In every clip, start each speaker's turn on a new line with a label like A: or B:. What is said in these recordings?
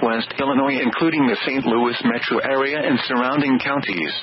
A: southwest Illinois, including the St. Louis metro area and surrounding counties.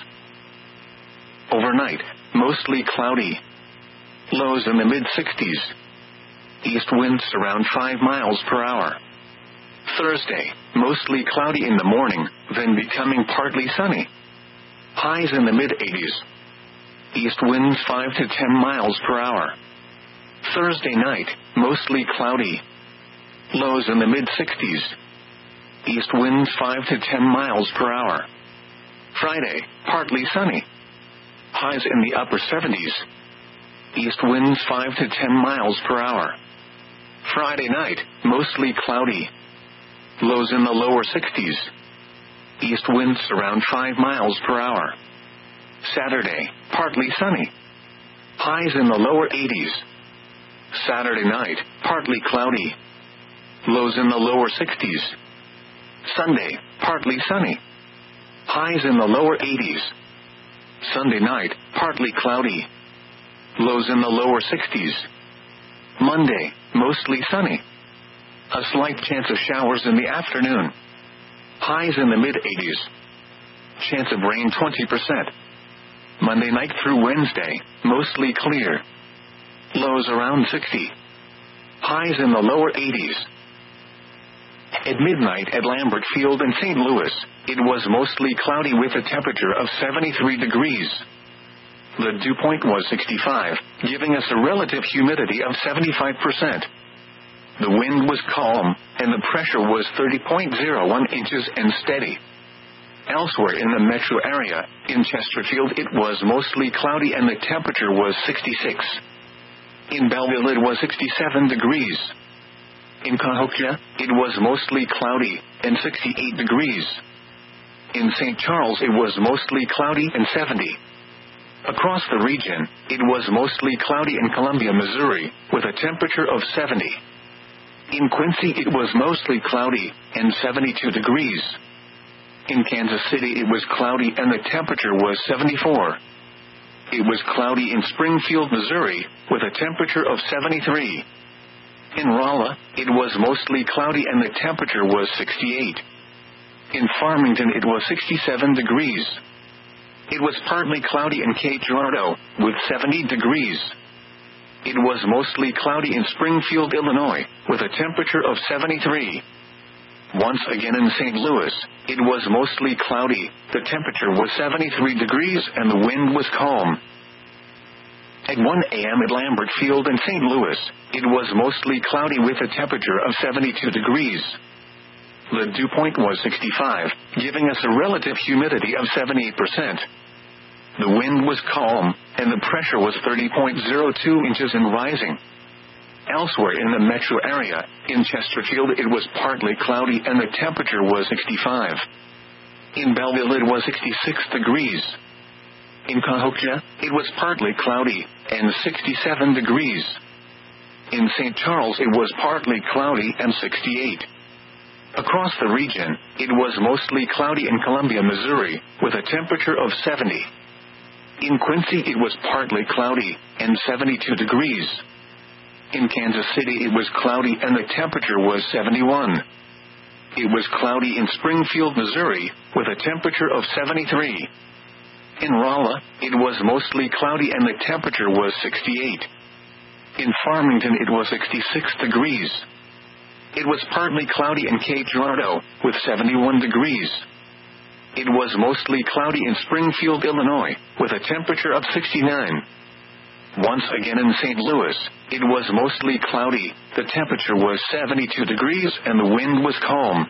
A: Overnight, mostly cloudy. Lows in the mid-60s. East winds around 5 miles per hour. Thursday, mostly cloudy in the morning, then becoming partly sunny. Highs in the mid-80s. East winds 5 to 10 miles per hour. Thursday night, mostly cloudy. Lows in the mid-60s. East winds 5 to 10 miles per hour. Friday, partly sunny. Highs in the upper 70s. East winds 5 to 10 miles per hour. Friday night, mostly cloudy. Lows in the lower 60s. East winds around 5 miles per hour. Saturday, partly sunny. Highs in the lower 80s. Saturday night, partly cloudy. Lows in the lower 60s. Sunday, partly sunny. Highs in the lower 80s. Sunday night, partly cloudy. Lows in the lower 60s. Monday, mostly sunny. A slight chance of showers in the afternoon. Highs in the mid-80s. Chance of rain 20%. Monday night through Wednesday, mostly clear. Lows around 60. Highs in the lower 80s. At midnight at Lambert Field in St. Louis, it was mostly cloudy with a temperature of 73 degrees. The dew point was 65, giving us a relative humidity of 75%. The wind was calm, and the pressure was 30.01 inches and steady. Elsewhere in the metro area, in Chesterfield it was mostly cloudy and the temperature was 66. In Belleville it was 67 degrees. In Cahokia, it was mostly cloudy, and 68 degrees. In St. Charles it was mostly cloudy and 70. Across the region, it was mostly cloudy in Columbia, Missouri, with a temperature of 70. In Quincy it was mostly cloudy, and 72 degrees. In Kansas City it was cloudy and the temperature was 74. It was cloudy in Springfield, Missouri, with a temperature of 73. In Rolla, it was mostly cloudy and the temperature was 68. In Farmington it was 67 degrees. It was partly cloudy in Cape Girardeau, with 70 degrees. It was mostly cloudy in Springfield, Illinois, with a temperature of 73. Once again in St. Louis, it was mostly cloudy, the temperature was 73 degrees and the wind was calm. At 1 a.m. at Lambert Field in St. Louis, it was mostly cloudy with a temperature of 72 degrees. The dew point was 65, giving us a relative humidity of 78%. The wind was calm, and the pressure was 30.02 inches and rising. Elsewhere in the metro area, in Chesterfield it was partly cloudy and the temperature was 65. In Belleville it was 66 degrees. In Cahokia, it was partly cloudy, and 67 degrees. In St. Charles it was partly cloudy and 68. Across the region, it was mostly cloudy in Columbia, Missouri, with a temperature of 70. In Quincy it was partly cloudy, and 72 degrees. In Kansas City it was cloudy and the temperature was 71. It was cloudy in Springfield, Missouri, with a temperature of 73. In Rolla, it was mostly cloudy and the temperature was 68. In Farmington it was 66 degrees. It was partly cloudy in Cape Girardeau, with 71 degrees. It was mostly cloudy in Springfield, Illinois, with a temperature of 69. Once again in St. Louis, it was mostly cloudy, the temperature was 72 degrees and the wind was calm.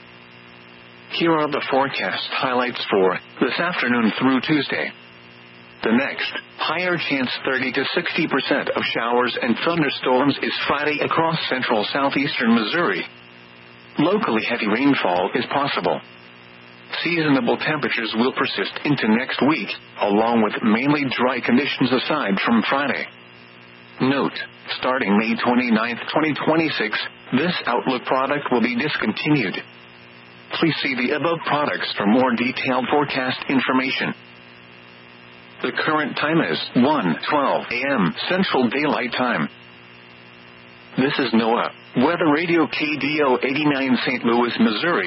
A: Here are the forecast highlights for this afternoon through Tuesday. The next, higher chance 30 to 60% of showers and thunderstorms is Friday across central southeastern Missouri. Locally heavy rainfall is possible. Seasonable temperatures will persist into next week, along with mainly dry conditions aside from Friday. Note, starting May 29, 2026, this Outlook product will be discontinued. Please see the above products for more detailed forecast information. The current time is 1:12 a.m. Central Daylight Time. This is NOAA Weather Radio KDO 89 St. Louis, Missouri.